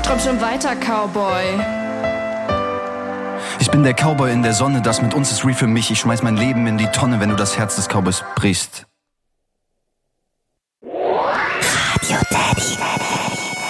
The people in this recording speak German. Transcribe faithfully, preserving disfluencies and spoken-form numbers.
Träum schon weiter, Cowboy. Ich bin der Cowboy in der Sonne, das mit uns ist real für mich. Ich schmeiß mein Leben in die Tonne, wenn du das Herz des Cowboys brichst.